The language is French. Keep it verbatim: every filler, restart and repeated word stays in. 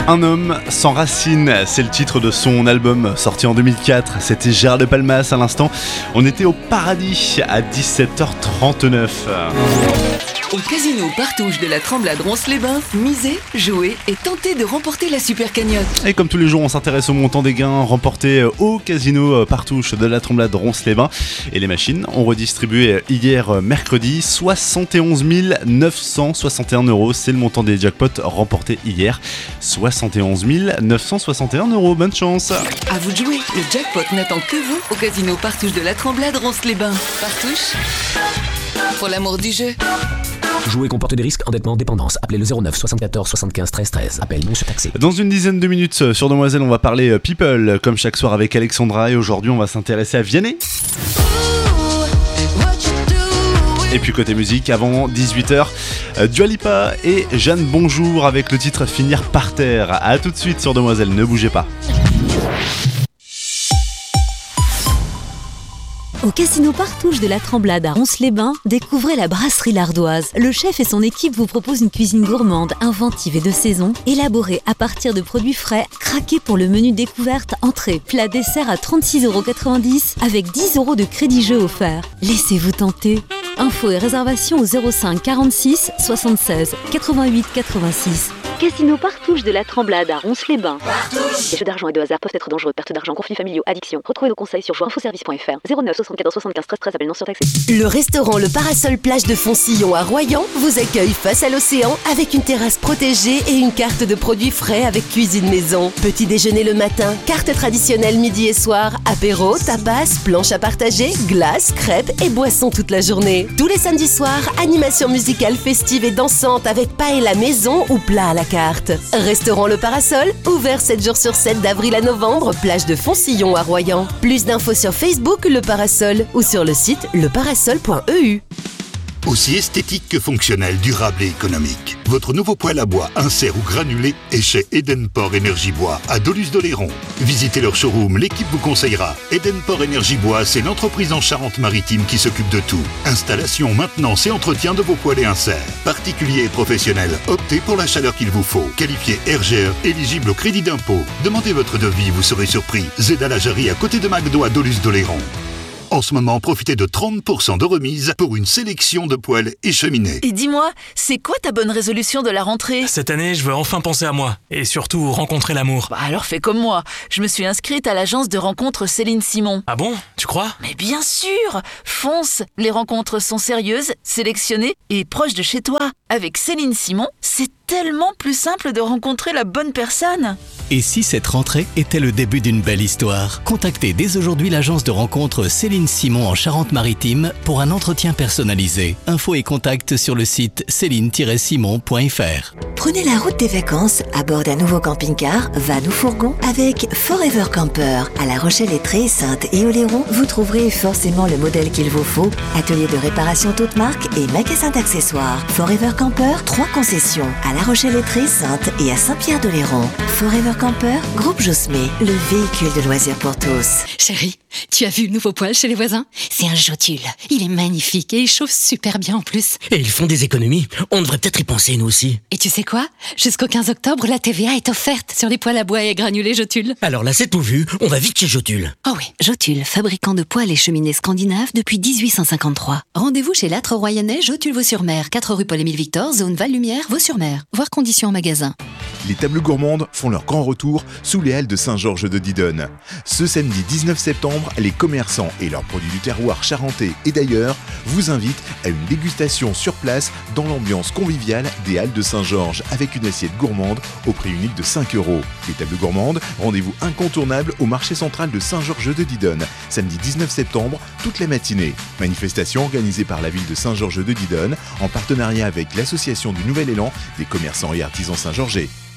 Un homme sans racines, c'est le titre de son album sorti en deux mille quatre. C'était Gérard de Palmas à l'instant. On était au paradis à dix-sept heures trente-neuf. Au casino Partouche de la Tremblade Ronces-les-Bains, misez, jouez et tentez de remporter la super cagnotte. Et comme tous les jours, on s'intéresse au montant des gains remportés au casino Partouche de la Tremblade Ronces-les-Bains. Et les machines ont redistribué hier mercredi soixante et onze mille neuf cent soixante et un euros. C'est le montant des jackpots remportés hier. soixante et onze mille neuf cent soixante et un euros. Bonne chance. À vous de jouer, le jackpot n'attend que vous au casino Partouche de la Tremblade Ronces-les-Bains. Partouche, pour l'amour du jeu. Jouer comporte des risques, endettement, dépendance. Appelez le zéro neuf soixante-quatorze soixante-quinze treize treize. Appel non surtaxé. Dans une dizaine de minutes sur Demoiselle, on va parler people, comme chaque soir avec Alexandra. Et aujourd'hui, on va s'intéresser à Vianney. Et puis côté musique, avant dix-huit heures, Dua Lipa et Jeanne Bonjour avec le titre Finir par terre. A tout de suite sur Demoiselle, ne bougez pas. Au casino Partouche de la Tremblade à Ronces-les-Bains, découvrez la brasserie L'Ardoise. Le chef et son équipe vous proposent une cuisine gourmande, inventive et de saison, élaborée à partir de produits frais, craqués pour le menu découverte, entrée, plat, dessert à trente-six euros quatre-vingt-dix avec dix euros de crédit jeu offert. Laissez-vous tenter. Infos et réservations au zéro cinq quarante-six soixante-seize quatre-vingt-huit quatre-vingt-six. Casino Partouche de la Tremblade à Ronces-les-Bains. Partouche. Les jeux d'argent et de hasard peuvent être dangereux. Perte d'argent, conflits familiaux, addiction. Retrouvez nos conseils sur jouinfoservice point f r. zéro neuf soixante-quatorze soixante-quinze treize treize. Appel non surtaxé. Le restaurant Le Parasol Plage de Foncillon à Royan vous accueille face à l'océan avec une terrasse protégée et une carte de produits frais avec cuisine maison. Petit déjeuner le matin, carte traditionnelle midi et soir, apéro, tapas, planche à partager, glace, crêpes et boissons toute la journée. Tous les samedis soirs, animation musicale festive et dansante avec paella maison ou plat à la carte. Restaurant Le Parasol, ouvert sept jours sur sept d'avril à novembre, plage de Foncillon à Royan. Plus d'infos sur Facebook Le Parasol ou sur le site leparasol point e u. Aussi esthétique que fonctionnel, durable et économique. Votre nouveau poêle à bois, insert ou granulé est chez Edenport Énergie Bois à Doluce-d'Oléron. Visitez leur showroom, l'équipe vous conseillera. Edenport Énergie Bois, c'est l'entreprise en Charente-Maritime qui s'occupe de tout. Installation, maintenance et entretien de vos poêles et inserts. Particuliers et professionnels, optez pour la chaleur qu'il vous faut. Qualifié R G E, éligible au crédit d'impôt. Demandez votre devis, vous serez surpris. Zeda la Jarry à côté de McDo à Doluce-d'Oléron. En ce moment, profitez de trente pour cent de remise pour une sélection de poêles et cheminées. Et dis-moi, c'est quoi ta bonne résolution de la rentrée ? Cette année, je veux enfin penser à moi. Et surtout, rencontrer l'amour. Bah alors fais comme moi. Je me suis inscrite à l'agence de rencontres Céline Simon. Ah bon ? Tu crois ? Mais bien sûr ! Fonce ! Les rencontres sont sérieuses, sélectionnées et proches de chez toi. Avec Céline Simon, c'est tellement plus simple de rencontrer la bonne personne. Et si cette rentrée était le début d'une belle histoire ? Contactez dès aujourd'hui l'agence de rencontre Céline Simon en Charente-Maritime pour un entretien personnalisé. Infos et contacts sur le site céline tiret simon point f r. Prenez la route des vacances à bord d'un nouveau camping-car, van ou fourgon avec Forever Camper. À La Rochelle-Lettrée, Sainte et Oléron, vous trouverez forcément le modèle qu'il vous faut. Atelier de réparation toute marque et magasin d'accessoires. Forever Camper, trois concessions. À La Rochelle-Lettrée, Sainte et à Saint-Pierre-d'Oléron. Forever Camper, groupe Josmé, le véhicule de loisirs pour tous. Chérie, tu as vu le nouveau poêle chez les voisins ? C'est un Jotule. Il est magnifique et il chauffe super bien en plus. Et ils font des économies. On devrait peut-être y penser nous aussi. Et tu sais quoi ? Jusqu'au quinze octobre, la T V A est offerte sur les poêles à bois et à granulés Jotule. Alors là, c'est tout vu. On va vite chez Jotule. Oh oui, Jotule, fabricant de poêles et cheminées scandinaves depuis dix-huit cent cinquante-trois. Rendez-vous chez L'Âtre Royannais, Jotule-Vaux-sur-Mer, quatre rue Paul-Émile Victor, zone Val-Lumière, Vaux-sur-Mer. Voir conditions en magasin. Les tables gourmandes font leur grand retour sous les halles de Saint-Georges de Didonne. Ce samedi dix-neuf septembre, les commerçants et leurs produits du terroir charentais et d'ailleurs vous invitent à une dégustation sur place dans l'ambiance conviviale des halles de Saint-Georges avec une assiette gourmande au prix unique de cinq euros. Les tables gourmandes, rendez-vous incontournable au marché central de Saint-Georges de Didonne, samedi dix-neuf septembre, toute la matinée. Manifestation organisée par la ville de Saint-Georges de Didonne en partenariat avec l'association du Nouvel Élan des commerçants et artisans saint-georgais.